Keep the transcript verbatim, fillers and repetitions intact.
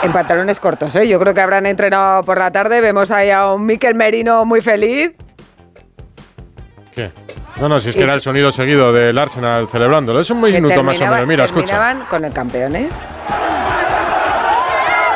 En pantalones cortos, ¿eh? Yo creo que habrán entrenado por la tarde. Vemos ahí a un Mikel Merino muy feliz. ¿Qué? No, no, si es que era el sonido seguido del Arsenal celebrándolo. Es un minuto más o menos. Mira, escucha. Terminaban con el campeones.